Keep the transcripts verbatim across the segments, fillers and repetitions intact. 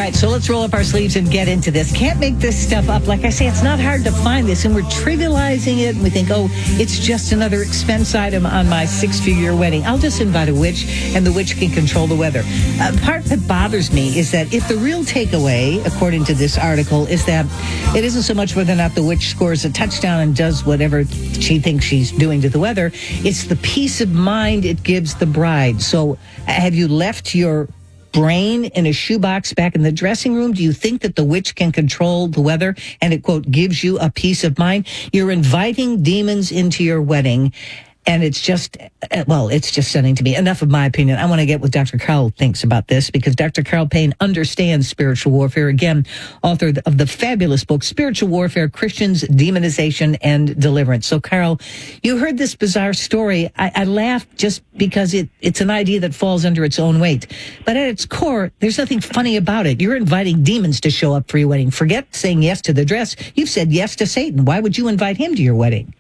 right, so let's roll up our sleeves and get into this. Can't make this stuff up. Like I say, it's not hard to find this, and we're trivializing it, and we think, oh, it's just another expense item on my six-figure wedding. I'll just invite a witch, and the witch can control the weather. Uh, part that bothers me is that if the real takeaway, according to this article, is that it isn't so much whether or not the witch scores a touchdown and does whatever she thinks she's doing to the weather, it's the peace of mind it gives the bride. So have you left your brain in a shoebox back in the dressing room? Do you think that the witch can control the weather and it, quote, gives you a peace of mind? You're inviting demons into your wedding, and it's just, well, it's just stunning to me. Enough of my opinion. I want to get what Doctor Carl thinks about this, because Doctor Carl Payne understands spiritual warfare. Again, author of the fabulous book, Spiritual Warfare, Christians, Demonization, and Deliverance. So, Carl, you heard this bizarre story. I, I laughed just because it, it's an idea that falls under its own weight. But at its core, there's nothing funny about it. You're inviting demons to show up for your wedding. Forget saying yes to the dress. You've said yes to Satan. Why would you invite him to your wedding?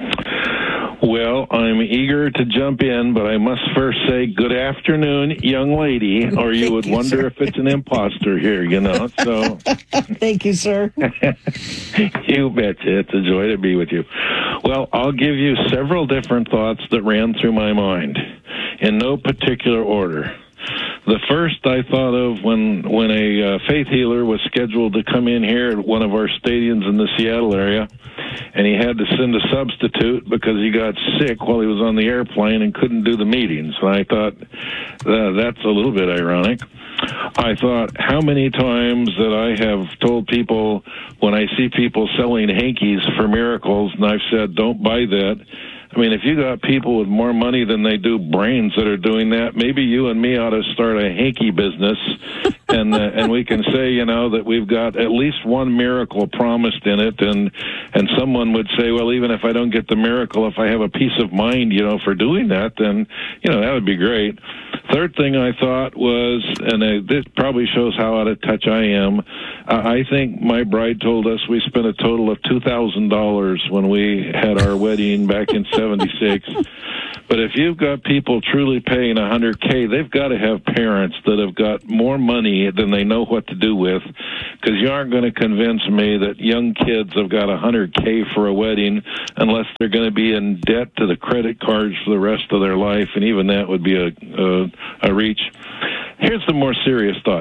Well, I'm eager to jump in, but I must first say good afternoon, young lady, or you would you, wonder sir. if it's an imposter here, you know. So, thank you, sir. You betcha. It's a joy to be with you. Well, I'll give you several different thoughts that ran through my mind in no particular order. The first I thought of when when a uh, faith healer was scheduled to come in here at one of our stadiums in the Seattle area, and he had to send a substitute because he got sick while he was on the airplane and couldn't do the meetings. And I thought, uh, that's a little bit ironic. I thought, how many times that I have told people when I see people selling hankies for miracles, and I've said, don't buy that. I mean, if you got people with more money than they do brains that are doing that, maybe you and me ought to start a hanky business, and uh, and we can say, you know, that we've got at least one miracle promised in it, and and someone would say, well, even if I don't get the miracle, if I have a peace of mind, you know, for doing that, then, you know, that would be great. Third thing I thought was, and uh, this probably shows how out of touch I am, uh, I think my bride told us we spent a total of two thousand dollars when we had our wedding back in seventy-six. But if you've got people truly paying one hundred K, they've got to have parents that have got more money than they know what to do with, because you aren't going to convince me that young kids have got one hundred K for a wedding unless they're going to be in debt to the credit cards for the rest of their life, and even that would be a, a, a reach. Here's the more serious thought.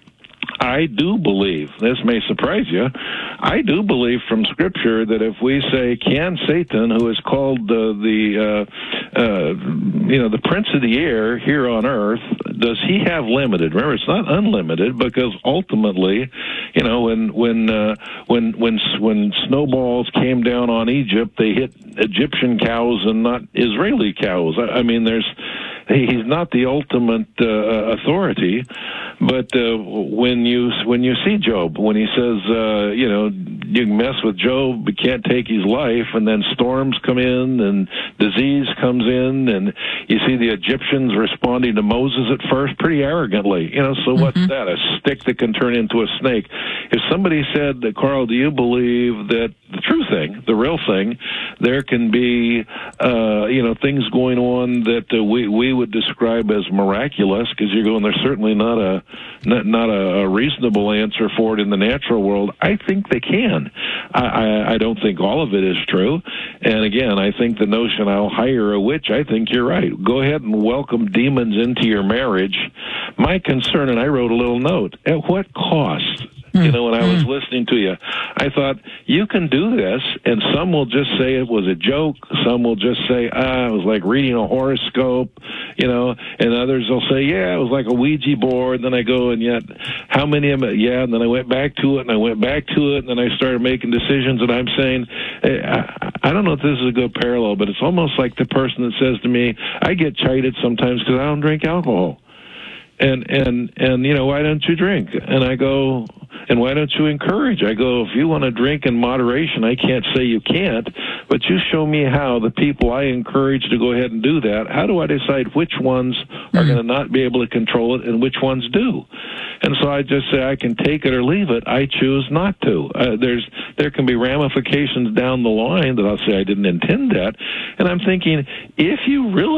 I do believe, this may surprise you, I do believe from Scripture that if we say, can Satan, who is called uh, the, uh, uh, you know, the prince of the air here on earth, does he have limited? Remember, it's not unlimited, because ultimately, you know, when when uh, when when when snowballs came down on Egypt, they hit Egyptian cows and not Israeli cows. I, I mean, there's he's not the ultimate uh, authority, but uh, when you when you see Job, when he says, uh, you know, you can mess with Job, but can't take his life, and then storms come in and disease comes in, and you see the Egyptians responding to Moses at first pretty arrogantly, you know, so mm-hmm. what's that, a stick that can turn into a snake? If somebody said, Carl, do you believe that the true thing, the real thing, there can be, uh, you know, things going on that uh, we, we would describe as miraculous, because you're going, there's certainly not a not, not a, a reasonable answer for it in the natural world. I think they can. I, I, I don't think all of it is true. And again, I think the notion I'll hire a witch, I think you're right. Go ahead and welcome demons into your marriage. My concern, and I wrote a little note, at what cost? You know, when I was listening to you, I thought, you can do this, and some will just say it was a joke. Some will just say, ah, it was like reading a horoscope, you know, and others will say, yeah, it was like a Ouija board. And then I go, and yet, how many of them, yeah, and then I went back to it, and I went back to it, and then I started making decisions, and I'm saying, hey, I, I don't know if this is a good parallel, but it's almost like the person that says to me, I get chided sometimes because I don't drink alcohol. And, and, and, you know, why don't you drink? And I go, and why don't you encourage? I go, if you want to drink in moderation, I can't say you can't, but you show me how the people I encourage to go ahead and do that, how do I decide which ones are going to not be able to control it and which ones do? And so I just say I can take it or leave it. I choose not to. Uh, there's, there can be ramifications down the line that I'll say I didn't intend that. And I'm thinking, if you really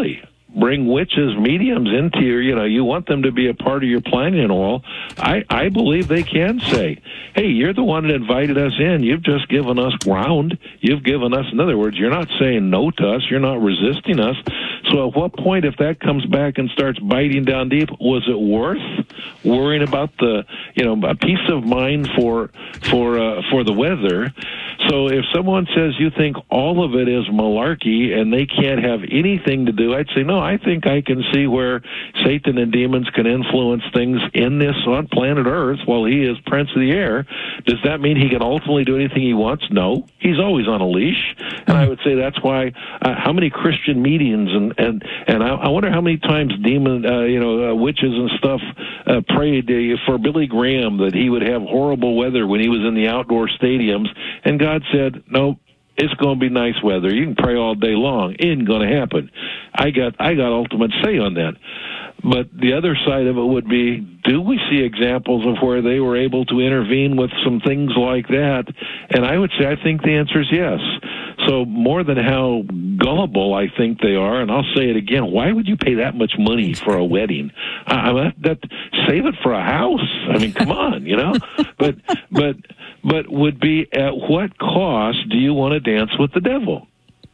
bring witches, mediums into your, you know, you want them to be a part of your planning and all, I, I believe they can say, hey, you're the one that invited us in. You've just given us ground. You've given us, in other words, you're not saying no to us. You're not resisting us. So at what point, if that comes back and starts biting down deep, was it worth worrying about the, you know, a peace of mind for, for, uh, for the weather? So if someone says you think all of it is malarkey and they can't have anything to do, I'd say, no, I think I can see where Satan and demons can influence things in this on planet Earth while he is prince of the air. Does that mean he can ultimately do anything he wants? No. He's always on a leash. And I would say that's why, uh, how many Christian meetings and, and, and I, I wonder how many times demon, uh, you know, uh, witches and stuff uh, prayed uh, for Billy Graham that he would have horrible weather when he was in the outdoor stadiums. And God said, no, it's going to be nice weather. You can pray all day long. It ain't going to happen. I got I got ultimate say on that. But the other side of it would be, do we see examples of where they were able to intervene with some things like that? And I would say I think the answer is yes. So more than how gullible I think they are, and I'll say it again, why would you pay that much money for a wedding? I, I, that, save it for a house. I mean, come on, you know? But, but, but would be at what cost do you want to dance with the devil?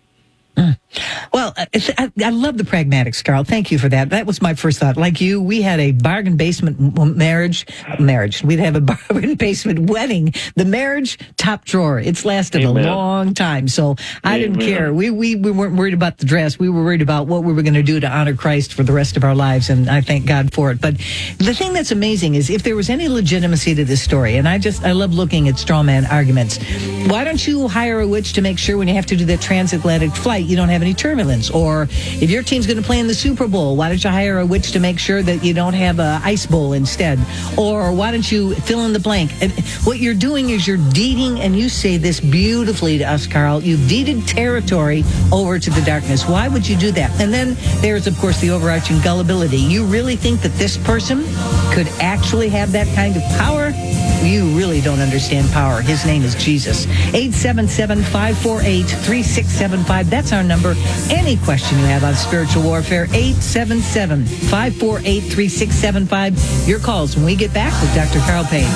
Mm. Well, it's, I, I love the pragmatics, Carl. Thank you for that. That was my first thought. Like you, we had a bargain basement marriage. Marriage. We'd have a bargain basement wedding. The marriage, top drawer. It's lasted Amen. a long time. So I Amen. didn't care. We, we we weren't worried about the dress. We were worried about what we were going to do to honor Christ for the rest of our lives, and I thank God for it. But the thing that's amazing is if there was any legitimacy to this story, and I just I love looking at straw man arguments. Why don't you hire a witch to make sure when you have to do that transatlantic flight, you don't have any turbulence? Or if your team's going to play in the Super Bowl, why don't you hire a witch to make sure that you don't have a ice bowl instead? Or why don't you fill in the blank? And what you're doing is you're deeding, and you say this beautifully to us, Carl, you've deeded territory over to the darkness. Why would you do that? And then there's, of course, the overarching gullibility. You really think that this person could actually have that kind of power? You really don't understand power. His name is Jesus. eight seven seven, five four eight, three six seven five. That's our number. Any question you have on spiritual warfare, eight seven seven, five four eight, three six seven five. Your calls when we get back with Doctor Carl Payne.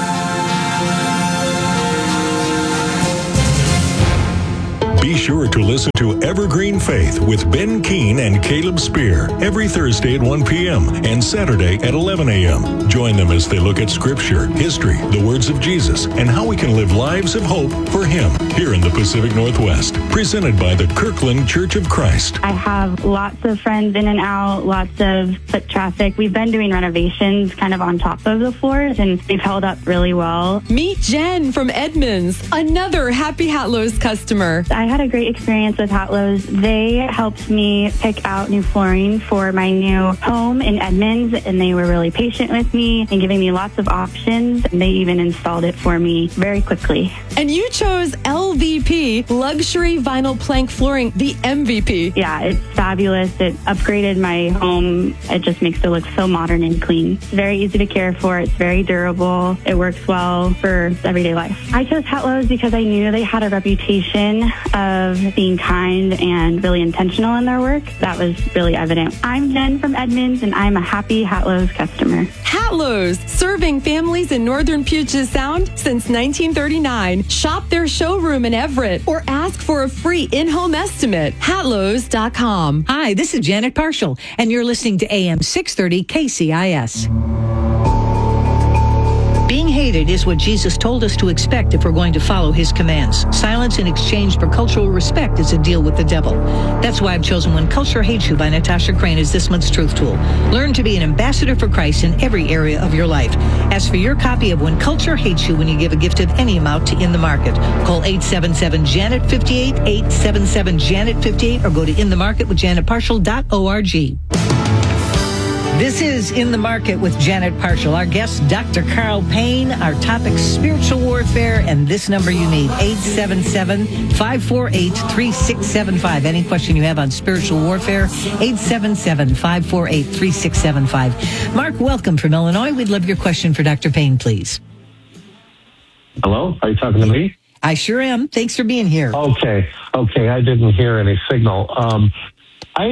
Be sure to listen to Evergreen Faith with Ben Keene and Caleb Spear every Thursday at one p.m. and Saturday at eleven a.m. Join them as they look at Scripture, history, the words of Jesus, and how we can live lives of hope for Him here in the Pacific Northwest. Presented by the Kirkland Church of Christ. I have lots of friends in and out, lots of foot traffic. We've been doing renovations kind of on top of the floors, and they've held up really well. Meet Jen from Edmonds, another Happy Hatlows customer. I had a great experience with Hatlows. They helped me pick out new flooring for my new home in Edmonds, and they were really patient with me and giving me lots of options. And they even installed it for me very quickly. And you chose L V P, Luxury Vinyl Plank Flooring, the M V P. Yeah, it's fabulous. It upgraded my home. It just makes it look so modern and clean. It's very easy to care for. It's very durable. It works well for everyday life. I chose Hatlows because I knew they had a reputation of being kind and really intentional in their work. That was really evident. I'm Jen from Edmonds, and I'm a happy Hatlows customer. Hatlows, serving families in northern Puget Sound since nineteen thirty-nine. Shop their showroom in Everett or ask for a free in-home estimate. Hatlows dot com. Hi, this is Janet Parshall, and you're listening to A M six thirty K C I S. Being hated is what Jesus told us to expect if we're going to follow His commands. Silence in exchange for cultural respect is a deal with the devil. That's why I've chosen When Culture Hates You by Natasha Crane as this month's Truth Tool. Learn to be an ambassador for Christ in every area of your life. Ask for your copy of When Culture Hates You when you give a gift of any amount to In the Market. Call eight seven seven, Janet fifty-eight, eight seven seven, Janet fifty-eight, or go to in the market with janet parshall dot org. This is In the Market with Janet Parshall. Our guest, Doctor Carl Payne. Our topic, spiritual warfare, and this number you need, eight seven seven, five four eight, three six seven five. Any question you have on spiritual warfare, eight seven seven, five four eight, three six seven five. Mark, welcome from Illinois. We'd love your question for Doctor Payne, please. Hello? Are you talking to me? I sure am. Thanks for being here. Okay. Okay. I didn't hear any signal. Um, I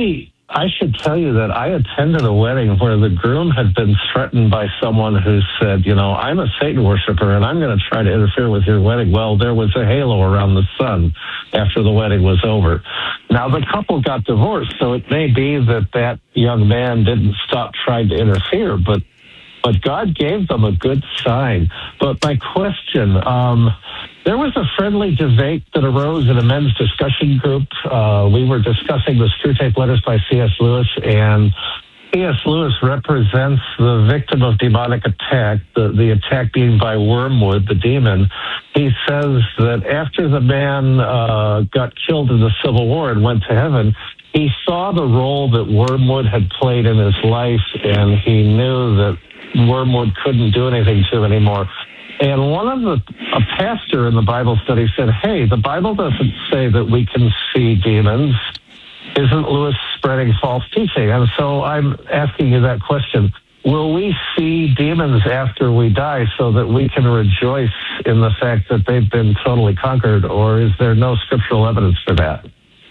I should tell you that I attended a wedding where the groom had been threatened by someone who said, you know, I'm a Satan worshiper and I'm going to try to interfere with your wedding. Well, there was a halo around the sun after the wedding was over. Now, the couple got divorced, so it may be that that young man didn't stop trying to interfere, but but God gave them a good sign. But my question, um, there was a friendly debate that arose in a men's discussion group. Uh, we were discussing the Screwtape Letters by C S. Lewis, and C S. Lewis represents the victim of demonic attack, the, the attack being by Wormwood, the demon. He says that after the man uh, got killed in the Civil War and went to heaven, he saw the role that Wormwood had played in his life, and he knew that Wormwood couldn't do anything to him anymore. And one of the, a pastor in the Bible study said, hey, the Bible doesn't say that we can see demons. Isn't Lewis spreading false teaching? And so I'm asking you that question. Will we see demons after we die so that we can rejoice in the fact that they've been totally conquered, or is there no scriptural evidence for that?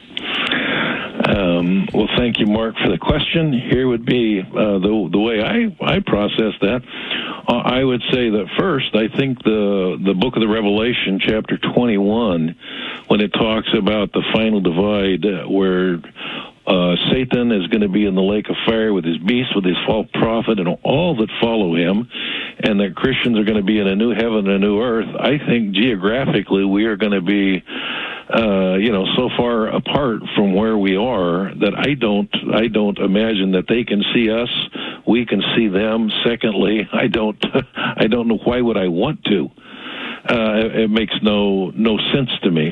Um, well, thank you, Mark, for the question. Here would be uh, the the way I, I process that. Uh, I would say that first, I think the the book of the Revelation, chapter twenty-one, when it talks about the final divide, uh, where uh, Satan is going to be in the lake of fire with his beast, with his false prophet, and all that follow him, and that Christians are going to be in a new heaven and a new earth. I think geographically we are going to be Uh, you know, so far apart from where we are that I don't, I don't imagine that they can see us. We can see them. Secondly, I don't, I don't know why would I want to. Uh, it, it makes no no sense to me.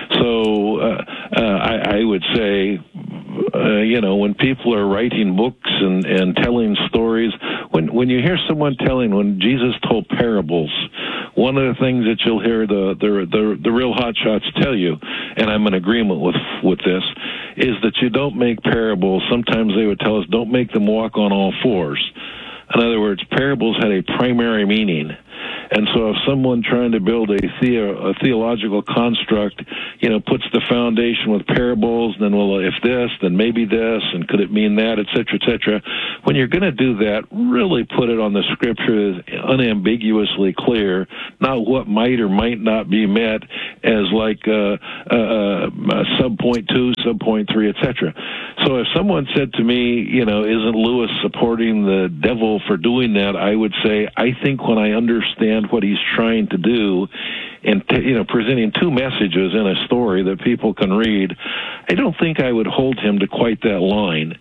So uh, uh, I, I would say, uh, you know, when people are writing books and, and telling stories, when when you hear someone telling, when Jesus told parables, one of the things that you'll hear the the the, the real hotshots tell you, and I'm in agreement with with this, is that you don't make parables. Sometimes they would tell us, don't make them walk on all fours. In other words, parables had a primary meaning. And so if someone trying to build a, theo, a theological construct, you know, puts the foundation with parables, and then, well, if this, then maybe this, and could it mean that, et cetera, et cetera. When you're going to do that, really put it on the scripture as unambiguously clear, not what might or might not be met as like uh, uh, uh, sub point two, sub point three, et cetera. So if someone said to me, you know, isn't Lewis supporting the devil for doing that, I would say, I think when I understand what he's trying to do and, you know, presenting two messages in a story that people can read, I don't think I would hold him to quite that line.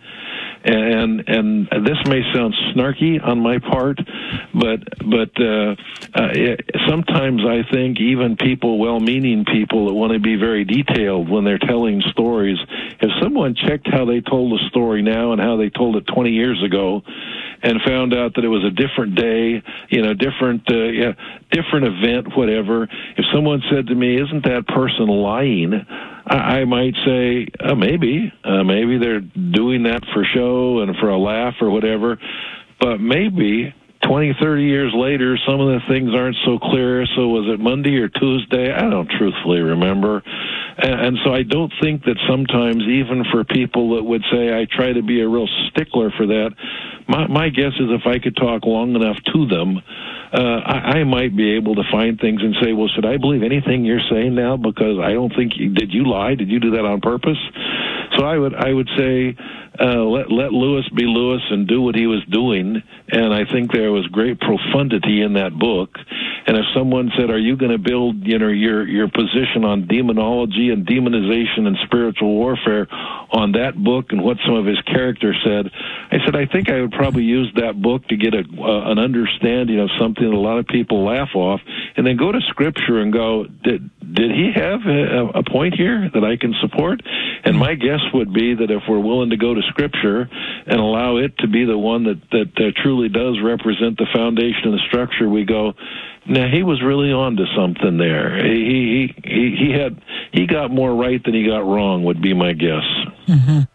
And and this may sound snarky on my part, but but uh, uh, it, sometimes I think even people, well-meaning people that want to be very detailed when they're telling stories, if someone checked how they told a story now and how they told it twenty years ago, and found out that it was a different day, you know, different uh, yeah, different event, whatever. If someone said to me, "Isn't that person lying?" I, I might say, oh, maybe, uh, maybe they're doing that for show and for a laugh or whatever. But maybe twenty, thirty years later, some of the things aren't so clear. So was it Monday or Tuesday? I don't truthfully remember. And, and so I don't think that sometimes, even for people that would say, I try to be a real stickler for that, my, my guess is if I could talk long enough to them, uh, I, I might be able to find things and say, well, should I believe anything you're saying now? Because I don't think, you, did you lie? Did you do that on purpose? So I would, I would say, uh, let, let Lewis be Lewis and do what he was doing. And I think there was great profundity in that book. And if someone said, are you going to build, you know, your, your position on demonology and demonization and spiritual warfare on that book and what some of his characters said, I said, I think I would probably use that book to get a, uh, an understanding of something that a lot of people laugh off, and then go to Scripture and go, did did he have a, a point here that I can support? And my guess would be that if we're willing to go to Scripture and allow it to be the one that, that uh, truly does represent the foundation and the structure, we go, now he was really on to something there. He, he, he, he had, he got more right than he got wrong, would be my guess. Mm-hmm.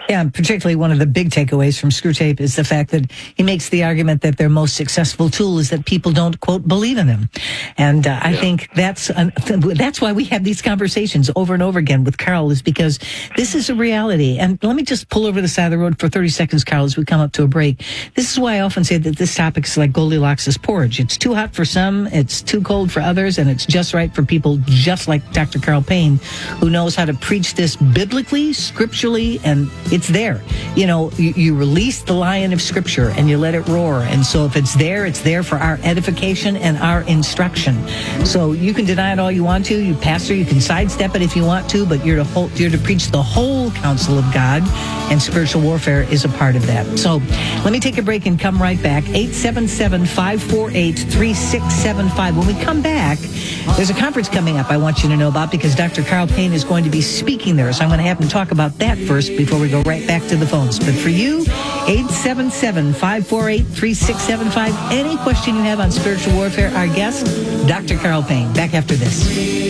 Yeah, and particularly one of the big takeaways from Screwtape is the fact that he makes the argument that their most successful tool is that people don't, quote, believe in them. And uh, I yeah. think that's an, that's why we have these conversations over and over again with Carl, is because this is a reality. And let me just pull over the side of the road for thirty seconds, Carl, as we come up to a break. This is why I often say that this topic is like Goldilocks' porridge. It's too hot for some, it's too cold for others, and it's just right for people just like Doctor Carl Payne, who knows how to preach this biblically, scripturally, and it's there. You know, you, you release the lion of Scripture and you let it roar. And so if it's there, it's there for our edification and our instruction. So you can deny it all you want to. You pastor, you can sidestep it if you want to, but you're to whole, you're to preach the whole counsel of God, and spiritual warfare is a part of that. So let me take a break and come right back. eight seven seven, five four eight, three six seven five. When we come back, there's a conference coming up I want you to know about, because Doctor Carl Payne is going to be speaking there. So I'm going to have him talk about that first before we go right back to the phones. But for you, eight seven seven, five four eight, three six seven five. Any question you have on spiritual warfare, our guest, Doctor Carl Payne. Back after this.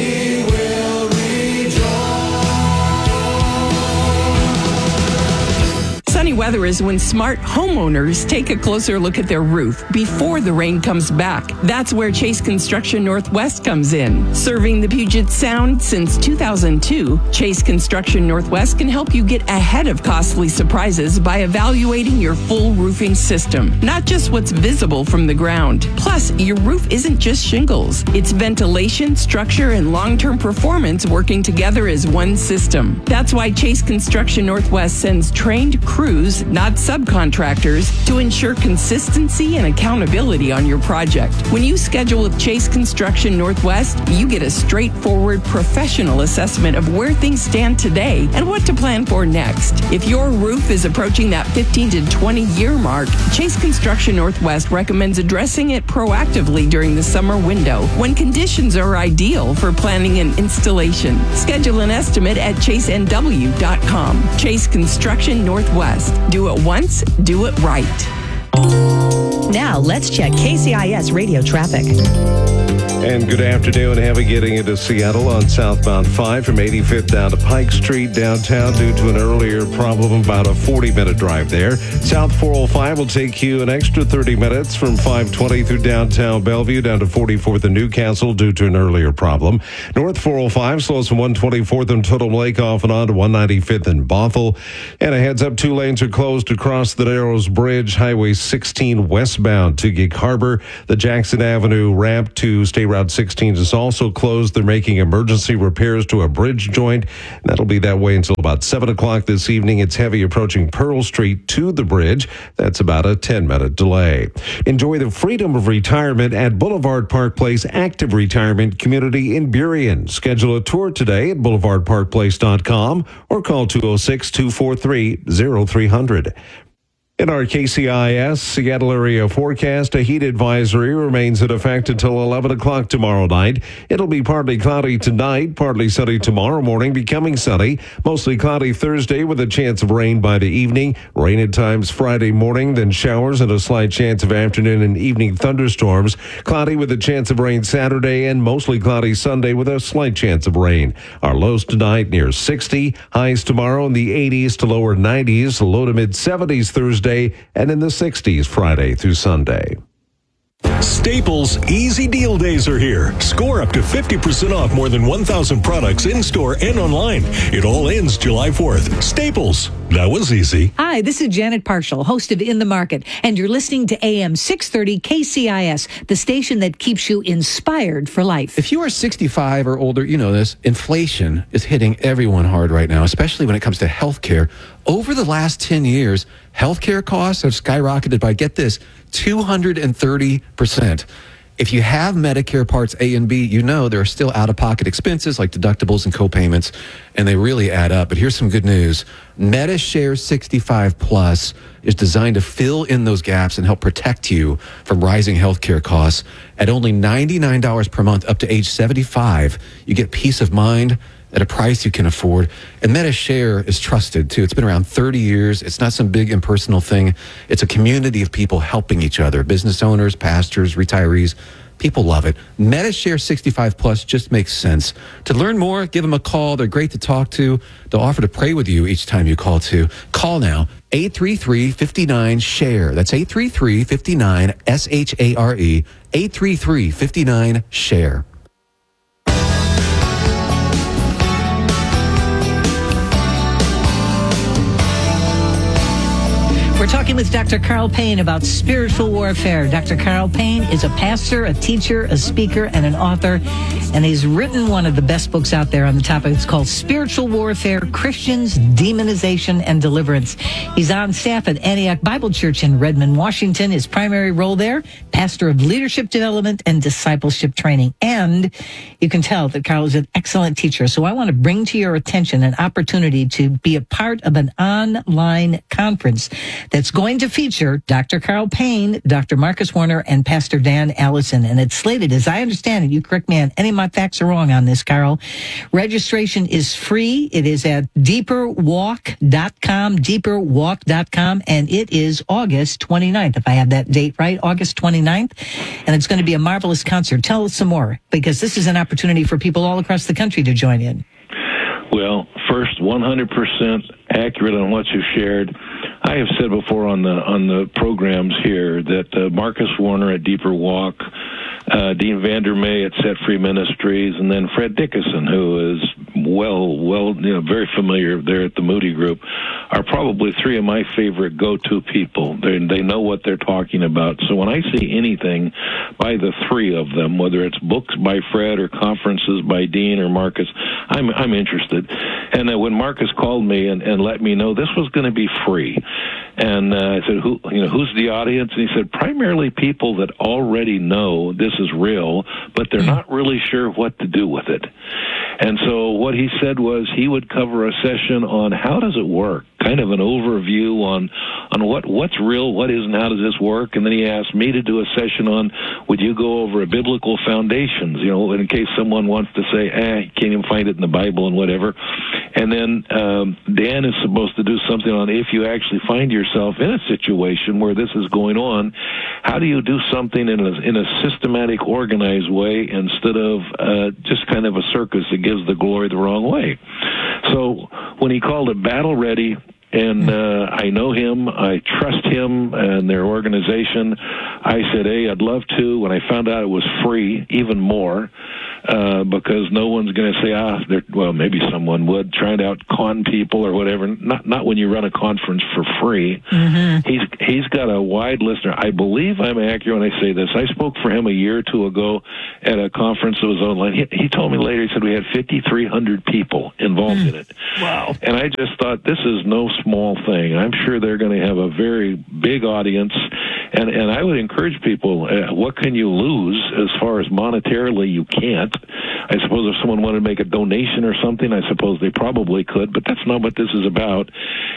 Sunny weather is when smart homeowners take a closer look at their roof before the rain comes back. That's where Chase Construction Northwest comes in. Serving the Puget Sound since two thousand two, Chase Construction Northwest can help you get ahead of costly surprises by evaluating your full roofing system, not just what's visible from the ground. Plus, your roof isn't just shingles. It's ventilation, structure, and long-term performance working together as one system. That's why Chase Construction Northwest sends trained crews, not subcontractors, to ensure consistency and accountability on your project. When you schedule with Chase Construction Northwest, you get a straightforward professional assessment of where things stand today and what to plan for next. If your roof is approaching that fifteen to twenty year mark, Chase Construction Northwest recommends addressing it proactively during the summer window, when conditions are ideal for planning and installation. Schedule an estimate at chase n w dot com. Chase Construction Northwest. Do it once, do it right. Now, let's check K C I S radio traffic. And good afternoon. Heavy getting into Seattle on southbound five from eighty-fifth down to Pike Street downtown due to an earlier problem, about a forty minute drive there. South four oh five will take you an extra thirty minutes from five twenty through downtown Bellevue down to forty-fourth and Newcastle due to an earlier problem. North four oh five slows from one twenty-fourth and Totem Lake off and on to one ninety-fifth and Bothell. And a heads up, two lanes are closed across the Narrows Bridge, Highway sixteen westbound to Gig Harbor. The Jackson Avenue ramp to State Route sixteen is also closed. They're making emergency repairs to a bridge joint. That'll be that way until about seven o'clock this evening. It's heavy approaching Pearl Street to the bridge. That's about a ten minute delay. Enjoy the freedom of retirement at Boulevard Park Place Active Retirement Community in Burien. Schedule a tour today at boulevard park place dot com or call two oh six, two four three, oh three hundred. In our K C I S Seattle area forecast, a heat advisory remains in effect until eleven o'clock tomorrow night. It'll be partly cloudy tonight, partly sunny tomorrow morning, becoming sunny. Mostly cloudy Thursday with a chance of rain by the evening. Rain at times Friday morning, then showers and a slight chance of afternoon and evening thunderstorms. Cloudy with a chance of rain Saturday and mostly cloudy Sunday with a slight chance of rain. Our lows tonight near sixty. Highs tomorrow in the eighties to lower nineties. Low to mid seventies Thursday. And in the sixties Friday through Sunday. Staples Easy Deal Days are here. Score up to fifty percent off more than one thousand products in-store and online. It all ends July fourth. Staples. That was easy. Hi, this is Janet Parshall, host of In the Market, and you're listening to A M six thirty K C I S, the station that keeps you inspired for life. If you are sixty-five or older, you know this. Inflation is hitting everyone hard right now, especially when it comes to health care. Over the last ten years, healthcare costs have skyrocketed by, get this, two hundred thirty percent. If you have Medicare Parts A and B, you know there are still out-of-pocket expenses like deductibles and co-payments, and they really add up. But here's some good news. MediShare sixty-five Plus is designed to fill in those gaps and help protect you from rising healthcare costs. At only ninety-nine dollars per month up to age seventy-five, you get peace of mind at a price you can afford. And MediShare is trusted, too. It's been around thirty years. It's not some big impersonal thing. It's a community of people helping each other, business owners, pastors, retirees, People love it. MediShare sixty-five plus just makes sense. To learn more, give them a call. They're great to talk to. They'll offer to pray with you each time you call too. Call now, eight three three, five nine, share. That's eight three three, five nine, S H A R E, eight three three, five nine, share. We're talking with Doctor Carl Payne about spiritual warfare. Doctor Carl Payne is a pastor, a teacher, a speaker, and an author, and he's written one of the best books out there on the topic. It's called Spiritual Warfare, Christians, Demonization, and Deliverance. He's on staff at Antioch Bible Church in Redmond, Washington. His primary role there, pastor of leadership development and discipleship training. And you can tell that Carl is an excellent teacher. So I want to bring to your attention an opportunity to be a part of an online conference that's going to feature Doctor Carl Payne, Doctor Marcus Warner, and Pastor Dan Allison. And it's slated, as I understand it, you correct me on any of my facts are wrong on this, Carl. Registration is free. It is at deeper walk dot com, deeper walk dot com, and it is August twenty-ninth, if I have that date right, August twenty-ninth. And it's going to be a marvelous concert. Tell us some more, because this is an opportunity for people all across the country to join in. Well, first, one hundred percent accurate on what you shared. I have said before on the on the programs here that uh, Marcus Warner at Deeper Walk, uh, Dean Vandermeer at Set Free Ministries, and then Fred Dickinson, who is well, well, you know, very familiar there at the Moody Group, are probably three of my favorite go-to people. They they know what they're talking about. So when I see anything by the three of them, whether it's books by Fred or conferences by Dean or Marcus, I'm I'm interested. And uh, when Marcus called me and, and let me know this was going to be free, and uh, I said, "Who, you know, who's the audience?" And he said, "Primarily people that already know this is real, but they're not really sure what to do with it." And so what he said was he would cover a session on how does it work, kind of an overview on on what what's real, what isn't, how does this work, and then he asked me to do a session on would you go over a biblical foundations, you know, in case someone wants to say, eh, you can't even find it in the Bible and whatever. And then um, Dan is supposed to do something on if you actually find yourself in a situation where this is going on, how do you do something in a, in a systematic, organized way instead of uh, just kind of a circus that gives the glory the wrong way. So when he called it Battle Ready, and uh, I know him, I trust him and their organization, I said, hey, I'd love to. When I found out it was free, even more, uh, because no one's going to say, ah, well, maybe someone would, try to out-con people or whatever. Not not when you run a conference for free. Mm-hmm. He's He's got a wide listener. I believe I'm accurate when I say this. I spoke for him a year or two ago at a conference that was online. He, he told me later, he said we had fifty-three hundred people involved mm. in it. Wow. And I just thought, this is no small thing. I'm sure they're going to have a very big audience. And, and I would encourage people, uh, what can you lose as far as monetarily? You can't. I suppose if someone wanted to make a donation or something, I suppose they probably could, but that's not what this is about.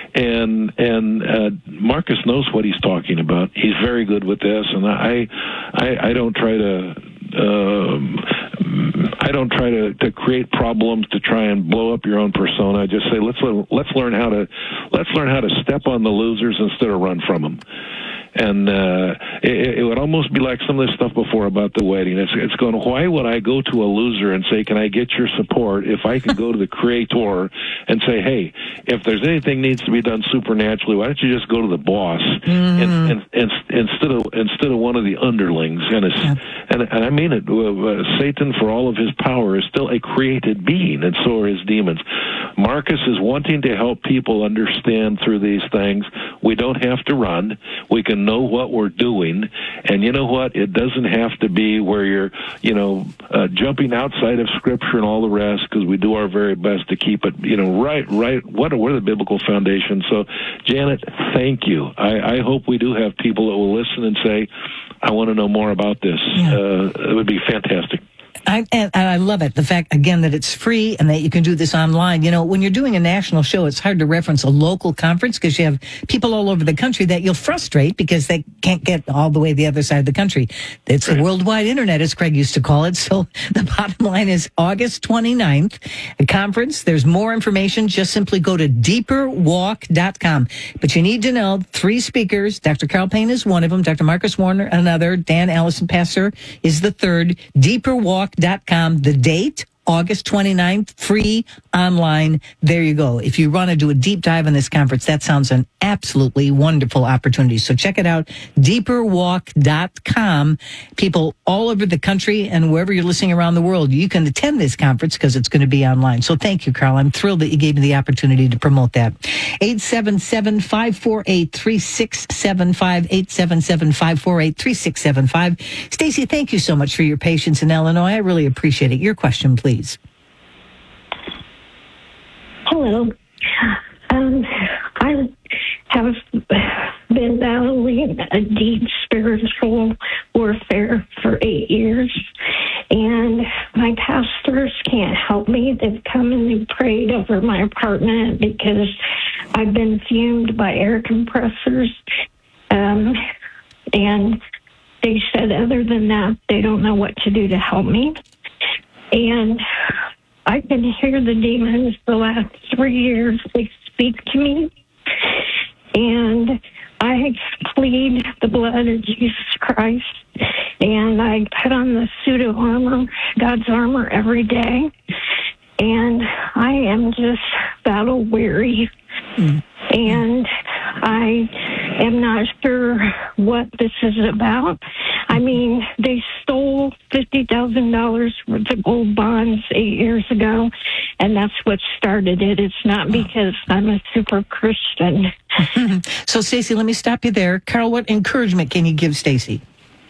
And and uh, Marcus knows what he's talking about. He's very good with this, and I I, I don't try to um, I don't try to, to create problems to try and blow up your own persona. I just say let's let's learn how to let's learn how to step on the losers instead of run from them. And uh, it, it would almost be like some of this stuff before about the wedding. It's, it's going, why would I go to a loser and say, can I get your support, if I can go to the creator and say, hey, if there's anything needs to be done supernaturally, why don't you just go to the boss mm-hmm. and, and, and instead of instead of one of the underlings? And, it's, yeah. and, and I mean it, uh, Satan, for all of his power, is still a created being, and so are his demons. Marcus is wanting to help people understand through these things. We don't have to run. We can know what we're doing, and you know what? It doesn't have to be where you're, you know, uh, jumping outside of Scripture and all the rest, because we do our very best to keep it, you know, right, right. What are the biblical foundations? So, Janet, thank you. I, I hope we do have people that will listen and say, I want to know more about this. Yeah. Uh, it would be fantastic. I, and I love it. The fact, again, that it's free and that you can do this online. You know, when you're doing a national show, it's hard to reference a local conference because you have people all over the country that you'll frustrate because they can't get all the way to the other side of the country. It's the worldwide internet, as Craig used to call it. So the bottom line is August twenty-ninth, a conference. There's more information. Just simply go to deeper walk dot com. But you need to know three speakers. Doctor Carl Payne is one of them. Doctor Marcus Warner, another. Dan Allison Pastor is the third. deeper walk dot com. The date, August twenty-ninth, free online. There you go. If you want to do a deep dive on this conference, that sounds an absolutely wonderful opportunity. So check it out, deeper walk dot com. People all over the country and wherever you're listening around the world, you can attend this conference because it's going to be online. So thank you, Carl. I'm thrilled that you gave me the opportunity to promote that. eight seven seven, five four eight, three six seven five, eight seven seven, five four eight, three six seven five. Stacy, thank you so much for your patience in Illinois. I really appreciate it. Your question, please. Hello. Um, I have been battling a deep spiritual warfare for eight years, and my pastors can't help me. They've come and they've prayed over my apartment because I've been fumed by air compressors, um, and they said other than that, they don't know what to do to help me. And I can hear the demons the last three years. They speak to me. And I plead the blood of Jesus Christ. And I put on the pseudo armor, God's armor, every day. And I am just battle weary. Mm. And I am not sure what this is about. I mean, they stole fifty thousand dollars worth of gold bonds eight years ago, and that's what started it. It's not because I'm a super Christian. So, Stacy, let me stop you there. Carl, what encouragement can you give Stacy?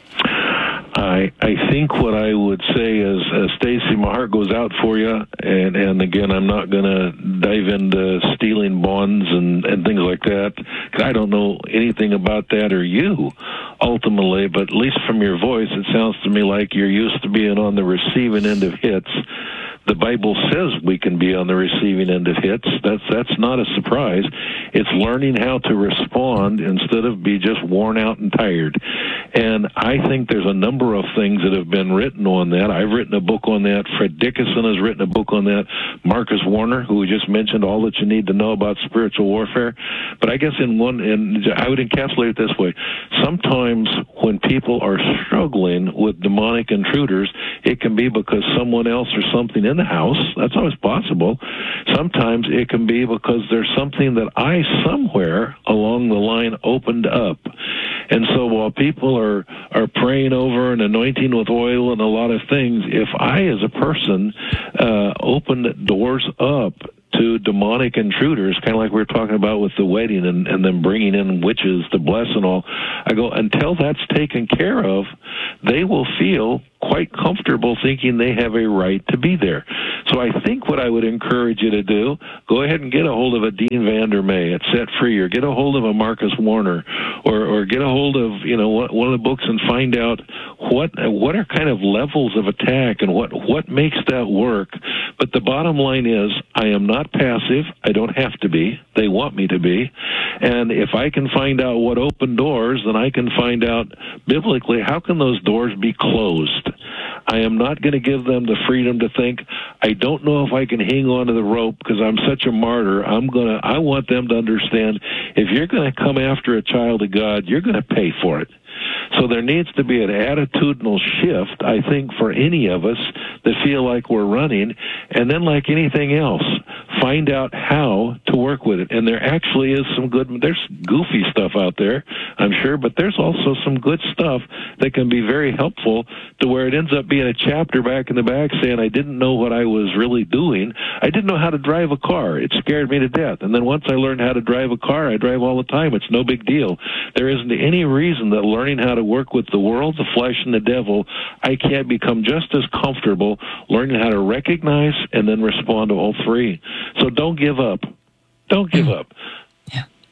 I I think what I would say is, uh, Stacy, my heart goes out for you. And, and again, I'm not going to dive into stealing bonds and, and things like that, because I don't know anything about that or you, ultimately. But at least from your voice, it sounds to me like you're used to being on the receiving end of hits. The Bible says we can be on the receiving end of hits. That's that's not a surprise. It's learning how to respond instead of be just worn out and tired. And I think there's a number of things that have been written on that. I've written a book on that. Fred Dickinson has written a book on that. Marcus Warner, who we just mentioned, all that you need to know about spiritual warfare. But I guess in one, and I would encapsulate it this way. Sometimes when people are struggling with demonic intruders, it can be because someone else or something in the house. That's always possible. Sometimes it can be because there's something that I somewhere along the line opened up. And so while people are, are praying over and anointing with oil and a lot of things, if I as a person uh, opened doors up to demonic intruders, kind of like we were talking about with the wedding and, and them bringing in witches to bless and all, I go, until that's taken care of, they will feel quite comfortable thinking they have a right to be there. So I think what I would encourage you to do, go ahead and get a hold of a Dean Vandermeer at Set Free, or get a hold of a Marcus Warner, or, or get a hold of, you know, one of the books and find out what what are kind of levels of attack and what, what makes that work. But the bottom line is, I am not passive. I don't have to be. They want me to be. And if I can find out what opened doors, then I can find out biblically, how can those doors be closed? I am not going to give them the freedom to think, I don't know if I can hang on to the rope because I'm such a martyr. I'm going to, I want them to understand, if you're going to come after a child of God, you're going to pay for it. So there needs to be an attitudinal shift, I think, for any of us that feel like we're running. And then, like anything else, find out how to work with it. And there actually is some good, there's goofy stuff out there, I'm sure, but there's also some good stuff that can be very helpful, to where it ends up being a chapter back in the back saying, I didn't know what I was really doing. I didn't know how to drive a car. It scared me to death. And then once I learned how to drive a car, I drive all the time. It's no big deal. There isn't any reason that learning how to work with the world, the flesh, and the devil, I can't become just as comfortable learning how to recognize and then respond to all three. So don't give up. Don't give up. Yeah.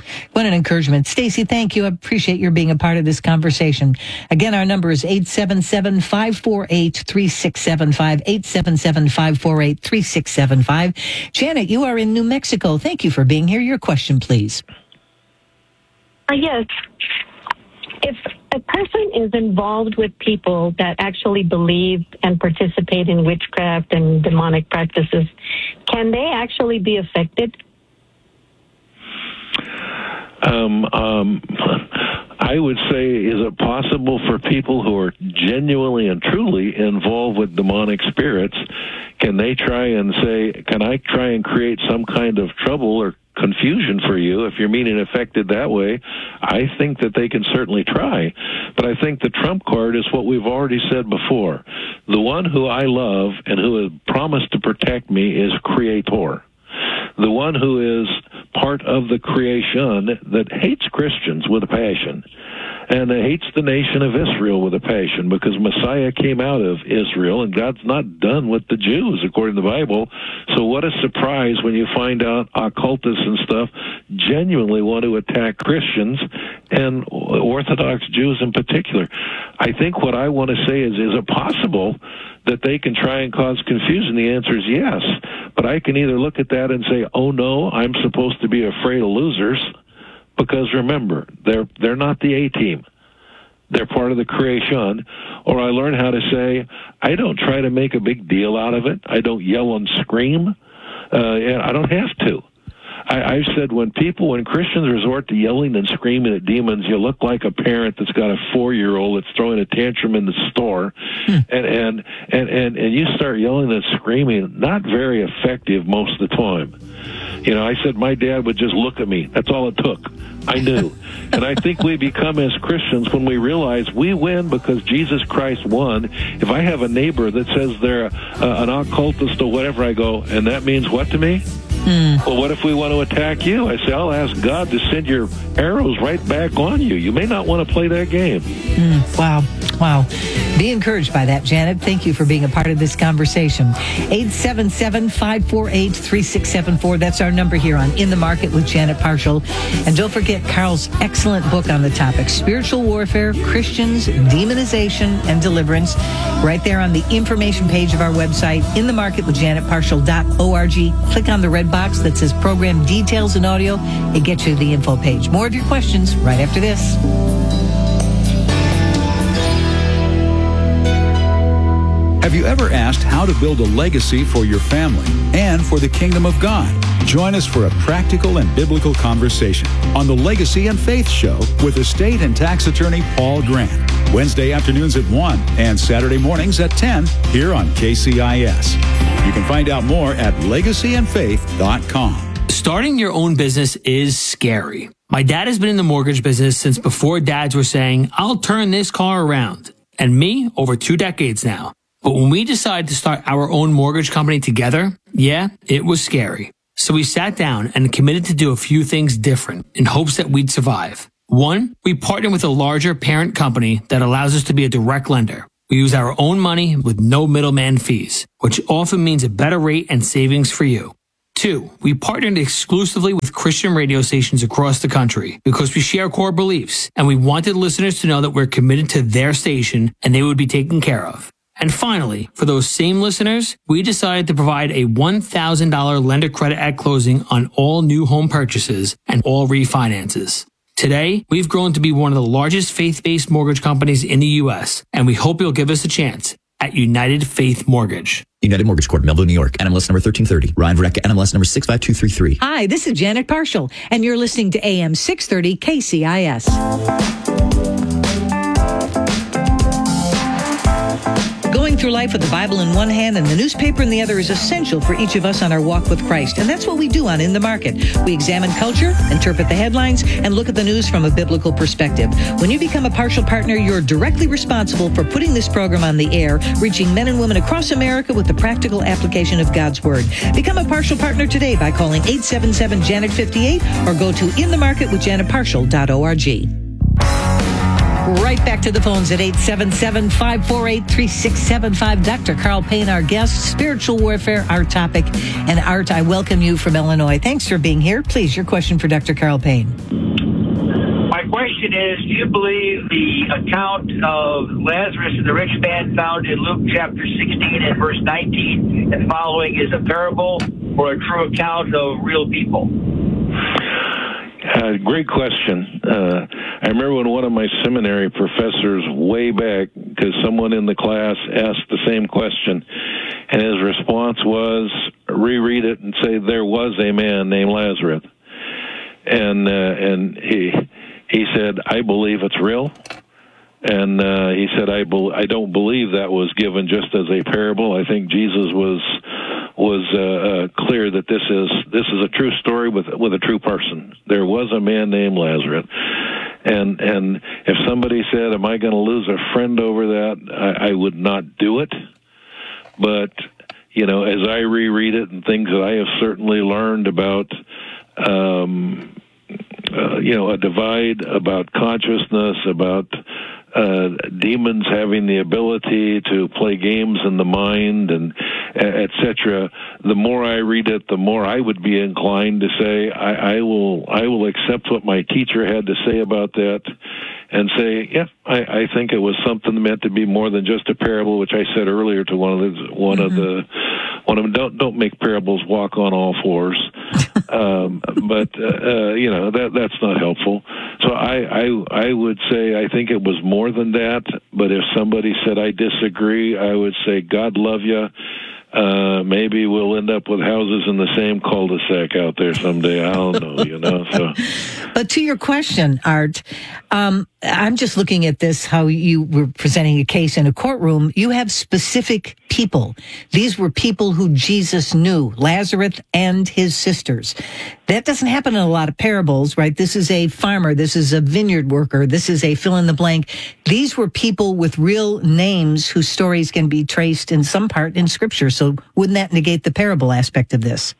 What an encouragement. Stacy, thank you. I appreciate your being a part of this conversation. Again, our number is eight seven seven, five four eight, three six seven five, eight seven seven, five four eight, three six seven five. Janet, you are in New Mexico. Thank you for being here. Your question, please. Uh, yes. If a person is involved with people that actually believe and participate in witchcraft and demonic practices, can they actually be affected? Um, um, I would say, is it possible for people who are genuinely and truly involved with demonic spirits, can they try and say, can I try and create some kind of trouble or confusion for you? If you're meaning affected that way, I think that they can certainly try. But I think the trump card is what we've already said before. The one who I love and who has promised to protect me is Creator. The one who is part of the creation that hates Christians with a passion and hates the nation of Israel with a passion, because Messiah came out of Israel and God's not done with the Jews according to the Bible. So what a surprise when you find out occultists and stuff genuinely want to attack Christians and Orthodox Jews in particular. I think what I want to say is, is it possible that they can try and cause confusion? The answer is yes. But I can either look at that and say, oh no, I'm supposed to be afraid of losers, because remember, they're they're not the A-team. They're part of the creation. Or I learn how to say, I don't try to make a big deal out of it. I don't yell and scream. Uh, and I don't have to. I, I've said when people, when Christians resort to yelling and screaming at demons, you look like a parent that's got a four-year-old that's throwing a tantrum in the store, hmm. and, and, and, and, and you start yelling and screaming, not very effective most of the time. You know, I said my dad would just look at me. That's all it took. I knew. And I think we become as Christians when we realize we win because Jesus Christ won. If I have a neighbor that says they're a, uh, an occultist or whatever, I go, and that means what to me? Mm. Well, what if we want to attack you? I say, I'll ask God to send your arrows right back on you. You may not want to play that game. Mm. Wow. Wow. Be encouraged by that, Janet. Thank you for being a part of this conversation. eight seven seven, five four eight, three six seven four. That's our number here on In the Market with Janet Parshall. And don't forget Carl's excellent book on the topic, Spiritual Warfare, Christians, Demonization, and Deliverance. Right there on the information page of our website, in the market with janet parshall dot org. Click on the red box that says Program Details and Audio. It gets you to the info page. More of your questions right after this. Have you ever asked how to build a legacy for your family and for the kingdom of God? Join us for a practical and biblical conversation on the Legacy and Faith Show with estate and tax attorney Paul Grant. Wednesday afternoons at one and Saturday mornings at ten here on K C I S. You can find out more at legacy and faith dot com. Starting your own business is scary. My dad has been in the mortgage business since before dads were saying, I'll turn this car around. And me, over two decades now. But when we decided to start our own mortgage company together, yeah, it was scary. So we sat down and committed to do a few things different in hopes that we'd survive. One, we partnered with a larger parent company that allows us to be a direct lender. We use our own money with no middleman fees, which often means a better rate and savings for you. Two, we partnered exclusively with Christian radio stations across the country because we share core beliefs and we wanted listeners to know that we're committed to their station and they would be taken care of. And finally, for those same listeners, we decided to provide a one thousand dollars lender credit at closing on all new home purchases and all refinances. Today, we've grown to be one of the largest faith-based mortgage companies in the U S, and we hope you'll give us a chance at United Faith Mortgage. United Mortgage Corp, Melville, New York. N M L S number thirteen thirty. Ryan Verrecka, N M L S number six five two three three. Hi, this is Janet Parshall, and you're listening to A M six thirty K C I S. Going through life with the Bible in one hand and the newspaper in the other is essential for each of us on our walk with Christ. And that's what we do on In the Market. We examine culture, interpret the headlines, and look at the news from a biblical perspective. When you become a partial partner, you're directly responsible for putting this program on the air, reaching men and women across America with the practical application of God's Word. Become a partial partner today by calling eight seven seven, Janet fifty-eight or go to in the market with janet parshall dot org. Right back to the phones at eight seven seven, five four eight, three six seven five. Doctor Carl Payne, our guest, spiritual warfare, our topic. And Art, I welcome you from Illinois. Thanks for being here. Please, your question for Doctor Carl Payne. My question is, do you believe the account of Lazarus and the rich man found in Luke chapter sixteen and verse nineteen and following is a parable or a true account of real people? Uh, great question. Uh, I remember when one of my seminary professors way back, because someone in the class asked the same question, and his response was, reread it and say, there was a man named Lazarus. And uh, and he he said, I believe it's real. And uh, he said, I, be- I don't believe that was given just as a parable. I think Jesus was was uh, uh, clear that this is this is a true story with with a true person. There was a man named Lazarus. And and if somebody said, am I going to lose a friend over that, I, I would not do it. But, you know, as I reread it and things that I have certainly learned about, um, uh, you know, a divide about consciousness, about uh, demons having the ability to play games in the mind, and et cetera. The more I read it, the more I would be inclined to say I, I will I will accept what my teacher had to say about that, and say, yeah, I, I think it was something meant to be more than just a parable, which I said earlier to one of the one mm-hmm. of the one of them. Don't don't make parables walk on all fours. um, but uh, uh, you know that that's not helpful. So I, I I would say I think it was more than that. But if somebody said I disagree, I would say God love you. Uh, maybe we'll end up with houses in the same cul-de-sac out there someday. I don't know, you know. So, but to your question, Art, um, I'm just looking at this, how you were presenting a case in a courtroom. You have specific people. These were people who Jesus knew, Lazarus and his sisters. That doesn't happen in a lot of parables, right? This is a farmer. This is a vineyard worker. This is a fill in the blank. These were people with real names whose stories can be traced in some part in Scripture. So wouldn't that negate the parable aspect of this?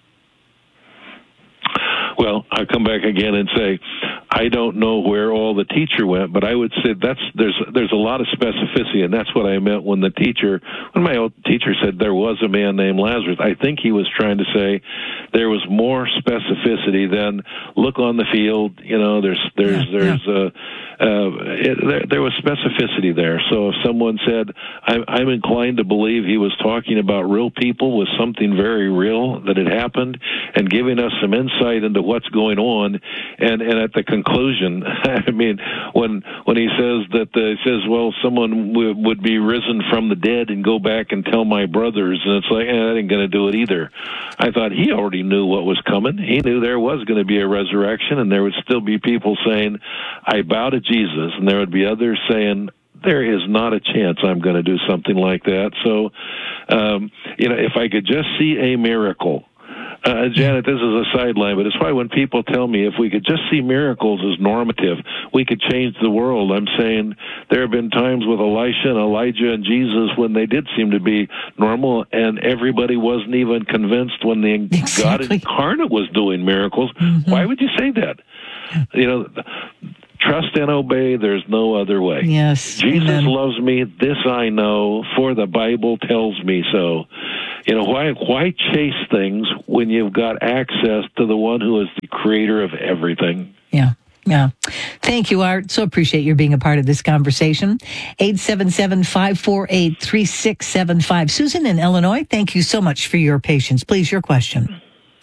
Well, I come back again and say, I don't know where all the teacher went, but I would say that's there's there's a lot of specificity, and that's what I meant when the teacher, when my old teacher said there was a man named Lazarus. I think he was trying to say there was more specificity than look on the field. You know, there's there's yeah, there's yeah. Uh, uh, it, there, there was specificity there. So if someone said, I'm, I'm inclined to believe he was talking about real people with something very real that had happened, and giving us some insight into what's going on, and and at the conclusion, I mean, when when he says that, the, he says, well, someone w- would be risen from the dead and go back and tell my brothers, and it's like, eh, that ain't going to do it either. I thought he already knew what was coming. He knew there was going to be a resurrection, and there would still be people saying, I bow to Jesus, and there would be others saying, there is not a chance I'm going to do something like that. So, um, you know, if I could just see a miracle. Uh, Janet, this is a sideline, but it's why when people tell me if we could just see miracles as normative, we could change the world. I'm saying there have been times with Elisha and Elijah and Jesus when they did seem to be normal, and everybody wasn't even convinced when the exactly. God incarnate was doing miracles. Mm-hmm. Why would you say that? You know, trust and obey, there's no other way. Yes. Jesus Amen. loves me, this I know, for the Bible tells me so. You know, why why chase things when you've got access to the one who is the creator of everything? Yeah. Yeah. Thank you, Art. So appreciate your being a part of this conversation. eight seven seven, five four eight, three six seven five. Susan in Illinois, thank you so much for your patience. Please, your question.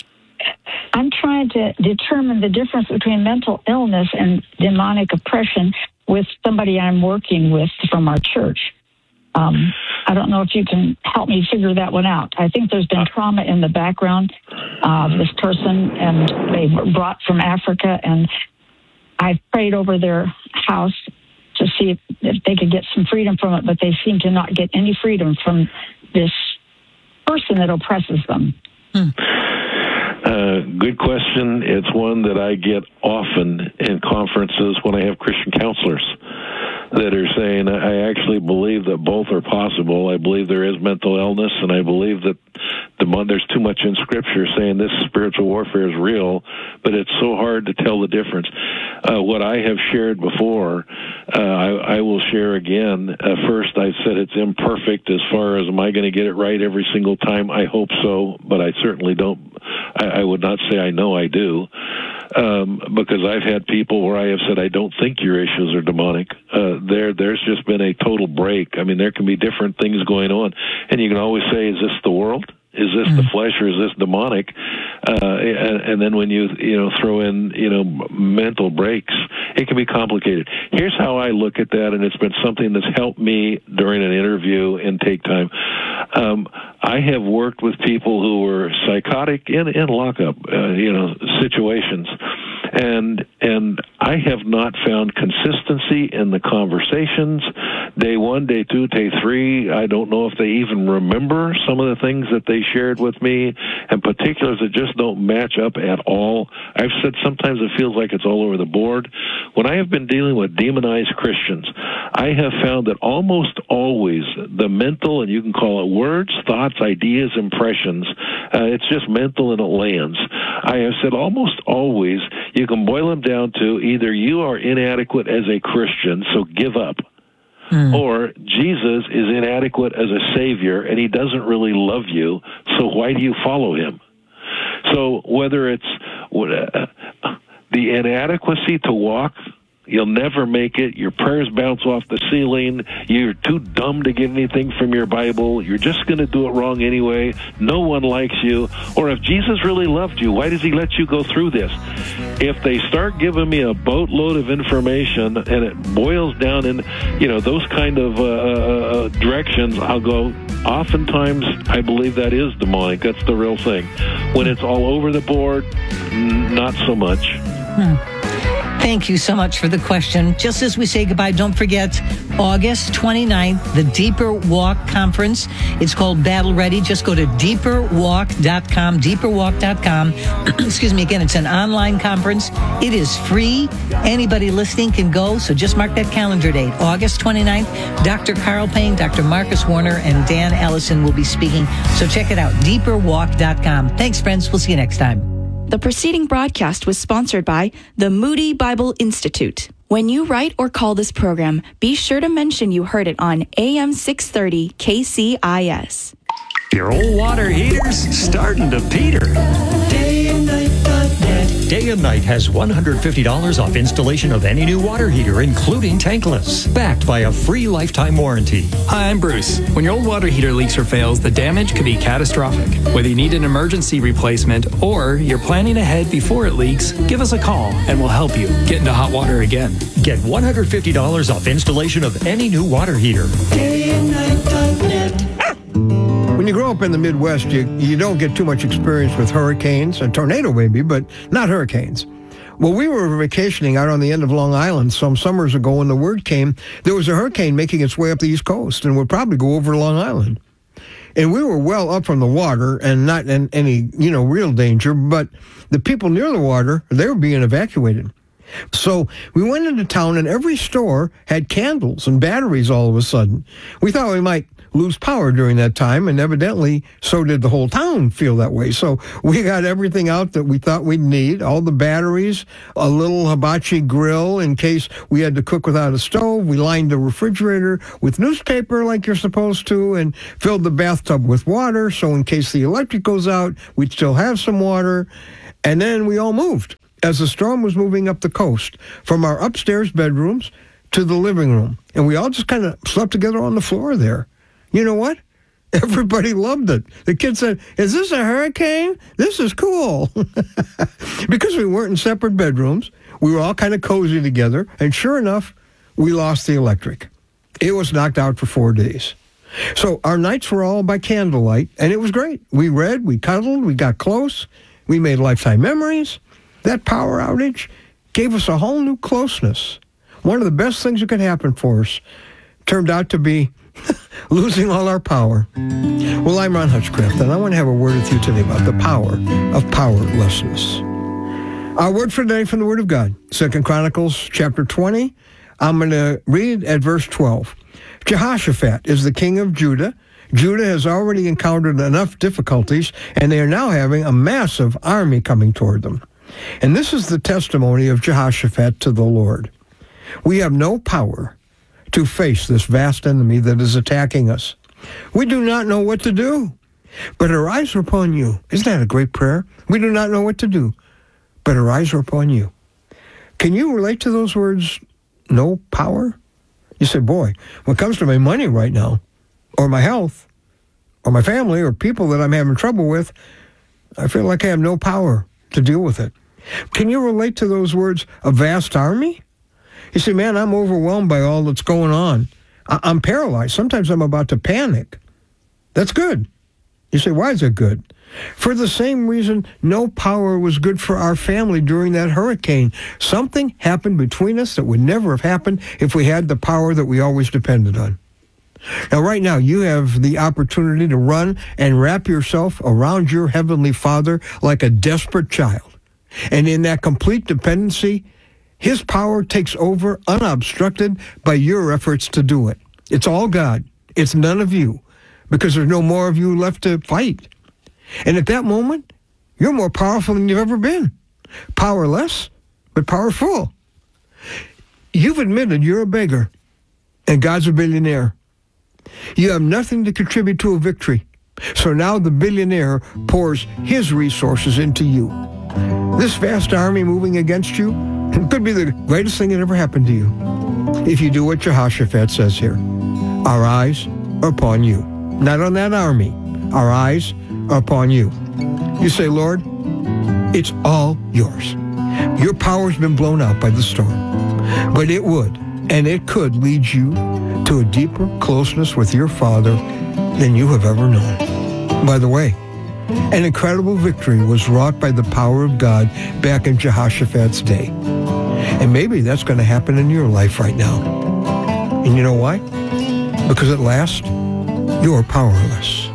I'm trying to determine the difference between mental illness and demonic oppression with somebody I'm working with from our church. Um, I don't know if you can help me figure that one out. I think there's been trauma in the background of this person, and they were brought from Africa, and I prayed over their house to see if, if they could get some freedom from it, but they seem to not get any freedom from this person that oppresses them. Hmm. Uh, good question. It's one that I get often in conferences when I have Christian counselors that are saying, I actually believe that both are possible. I believe there is mental illness, and I believe that demon- there's too much in Scripture saying this spiritual warfare is real, but it's so hard to tell the difference. Uh, what I have shared before, uh, I, I will share again. Uh, first, I said it's imperfect as far as am I going to get it right every single time? I hope so, but I certainly don't. I, I would not say I know I do. Um, because I've had people where I have said, I don't think your issues are demonic. Uh, there, there's just been a total break. I mean, there can be different things going on. And you can always say, is this the world? Is this mm. the flesh or is this demonic? Uh, and, and then when you, you know, throw in, you know, mental breaks, it can be complicated. Here's how I look at that, and it's been something that's helped me during an interview and take time. Um, I have worked with people who were psychotic in, in lockup, uh, you know, situations. And and I have not found consistency in the conversations. Day one, day two, day three, I don't know if they even remember some of the things that they shared with me, and particulars that just don't match up at all. I've said sometimes it feels like it's all over the board. When I have been dealing with demonized Christians, I have found that almost always the mental, and you can call it words, thoughts, ideas, impressions, uh, it's just mental and it lands. I have said almost always you can boil them down to either you are inadequate as a Christian, so give up, mm. or Jesus is inadequate as a Savior and he doesn't really love you, so why do you follow him? So whether it's uh, the inadequacy to walk, you'll never make it, your prayers bounce off the ceiling, you're too dumb to get anything from your Bible, you're just going to do it wrong anyway, no one likes you, or if Jesus really loved you, why does he let you go through this? If they start giving me a boatload of information and it boils down in, you know, those kind of uh, uh, directions, I'll go, oftentimes I believe that is demonic, that's the real thing. When it's all over the board, not so much. Hmm. Thank you so much for the question. Just as we say goodbye, don't forget August twenty-ninth, the Deeper Walk Conference. It's called Battle Ready. Just go to deeper walk dot com, deeper walk dot com. Excuse me, again, it's an online conference. It is free. Anybody listening can go, so just mark that calendar date, August twenty-ninth. Doctor Carl Payne, Doctor Marcus Warner, and Dan Ellison will be speaking. So check it out, deeper walk dot com. Thanks, friends. We'll see you next time. The preceding broadcast was sponsored by the Moody Bible Institute. When you write or call this program, be sure to mention you heard it on A M six thirty K C I S. Your old water heater's starting to peter. Day and night dot net. Day and Night has one hundred fifty dollars off installation of any new water heater, including tankless, backed by a free lifetime warranty. Hi, I'm Bruce. When your old water heater leaks or fails, the damage could be catastrophic. Whether you need an emergency replacement or you're planning ahead before it leaks, give us a call and we'll help you get into hot water again. Get one hundred fifty dollars off installation of any new water heater. Day and Night dot net. When you grow up in the Midwest, you, you don't get too much experience with hurricanes, a tornado maybe, but not hurricanes. Well, we were vacationing out on the end of Long Island some summers ago when the word came there was a hurricane making its way up the East Coast and would probably go over Long Island. And we were well up from the water and not in any, you know, real danger, but the people near the water, they were being evacuated. So we went into town and every store had candles and batteries all of a sudden. We thought we might lose power during that time, and evidently so did the whole town feel that way. So we got everything out that we thought we'd need, all the batteries, a little hibachi grill in case we had to cook without a stove. We lined the refrigerator with newspaper like you're supposed to and filled the bathtub with water so in case the electric goes out, we'd still have some water. And then we all moved as the storm was moving up the coast from our upstairs bedrooms to the living room. And we all just kind of slept together on the floor there. You know what? Everybody loved it. The kids said, is this a hurricane? This is cool. Because we weren't in separate bedrooms, we were all kind of cozy together, and sure enough, we lost the electric. It was knocked out for four days. So our nights were all by candlelight, and it was great. We read, we cuddled, we got close, we made lifetime memories. That power outage gave us a whole new closeness. One of the best things that could happen for us turned out to be losing all our power. Well, I'm Ron Hutchcraft, and I want to have a word with you today about the power of powerlessness. Our word for today from the Word of God, Second Chronicles chapter twenty. I'm going to read at verse twelve. Jehoshaphat is the king of Judah. Judah has already encountered enough difficulties, and they are now having a massive army coming toward them. And this is the testimony of Jehoshaphat to the Lord. We have no power to face this vast enemy that is attacking us. We do not know what to do, but our eyes are upon you. Isn't that a great prayer? We do not know what to do, but our eyes are upon you. Can you relate to those words, no power? You say, boy, when it comes to my money right now, or my health, or my family, or people that I'm having trouble with, I feel like I have no power to deal with it. Can you relate to those words, a vast army? You say, man, I'm overwhelmed by all that's going on. I- I'm paralyzed. Sometimes I'm about to panic. That's good. You say, why is it good? For the same reason no power was good for our family during that hurricane. Something happened between us that would never have happened if we had the power that we always depended on. Now, right now, you have the opportunity to run and wrap yourself around your Heavenly Father like a desperate child. And in that complete dependency, His power takes over unobstructed by your efforts to do it. It's all God. It's none of you, because there's no more of you left to fight. And at that moment, you're more powerful than you've ever been. Powerless, but powerful. You've admitted you're a beggar, and God's a billionaire. You have nothing to contribute to a victory. So now the billionaire pours his resources into you. This vast army moving against you could be the greatest thing that ever happened to you, if you do what Jehoshaphat says here. Our eyes are upon you. Not on that army. Our eyes are upon you. You say, Lord, it's all yours. Your power's been blown out by the storm. But it would, and it could lead you to a deeper closeness with your Father than you have ever known. By the way, an incredible victory was wrought by the power of God back in Jehoshaphat's day. And maybe that's going to happen in your life right now. And you know why? Because at last, you're powerless.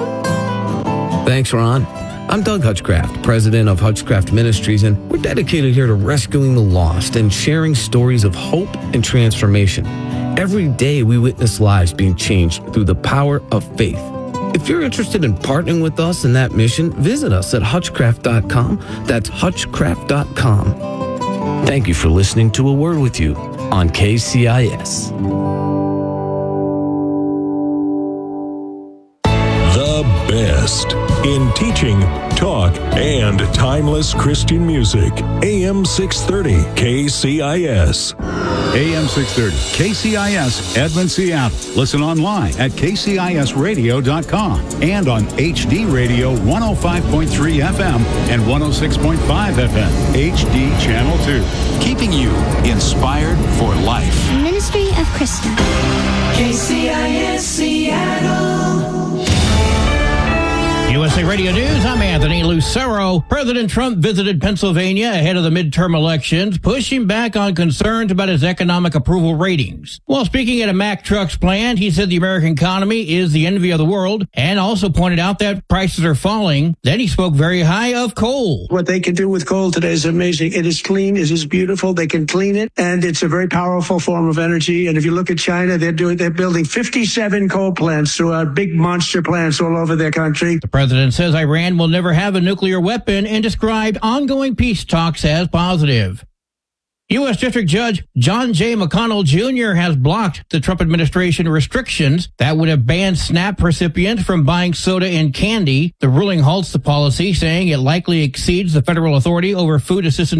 Thanks, Ron. I'm Doug Hutchcraft, president of Hutchcraft Ministries, and we're dedicated here to rescuing the lost and sharing stories of hope and transformation. Every day we witness lives being changed through the power of faith. If you're interested in partnering with us in that mission, visit us at hutchcraft dot com. That's hutchcraft dot com. Thank you for listening to A Word With You on K C I S. The best in teaching, talk, and timeless Christian music. A M six thirty K C I S. A M six thirty K C I S, Edmond, Seattle. Listen online at k c i s radio dot com and on H D Radio one oh five point three F M and one oh six point five F M, H D Channel two. Keeping you inspired for life. Ministry of Krista. K C I S Seattle. U S A Radio News, I'm Anthony Lucero. President Trump visited Pennsylvania ahead of the midterm elections, pushing back on concerns about his economic approval ratings. While speaking at a Mack Trucks plant, he said the American economy is the envy of the world and also pointed out that prices are falling. Then he spoke very high of coal. What they can do with coal today is amazing. It is clean. It is beautiful. They can clean it, and it's a very powerful form of energy. And if you look at China, they're doing, they're building fifty-seven coal plants throughout, big monster plants all over their country. The president says Iran will never have a nuclear weapon and described ongoing peace talks as positive. U S. District Judge John J. McConnell Junior has blocked the Trump administration restrictions that would have banned SNAP recipients from buying soda and candy. The ruling halts the policy, saying it likely exceeds the federal authority over food assistance